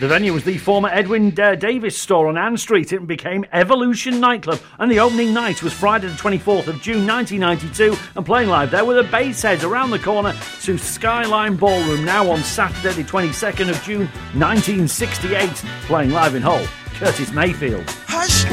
The venue was the former Edwin Davis store on Ann Street. It became Evolution Nightclub, and the opening night was Friday the 24th of June 1992, and playing live there were the Bassheads around the corner to Skyline Ballroom, now on Saturday the 22nd of June 1968, playing live in Hull, Curtis Mayfield. Hush.